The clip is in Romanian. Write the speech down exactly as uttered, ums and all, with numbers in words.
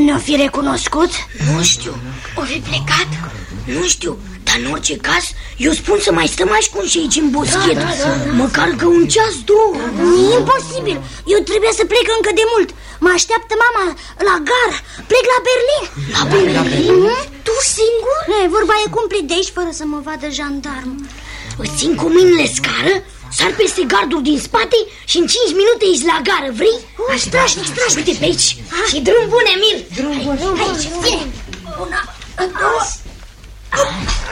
ne-o fi recunoscut? Nu știu. O fi plecat? Nu știu. Dar în orice caz, eu spun să mai stăm ascunși aici în boschet. Da, da, da. Măcar că un ceas, două. E imposibil. Eu trebuie să plec încă de mult. Mă așteaptă mama la gară. Plec la Berlin. La Berlin? Mm? Tu singur? E, vorba e cumplit de aici fără să mă vadă jandarm. Îți țin cu mâinile scară, sar peste gardul din spate și în cinci minute ești la gară, vrei? Oh, strașnic, strașnic. Uite pe aici. Ha? Și drum bun, Emil. Drum bun. Aici, vine. Una, două.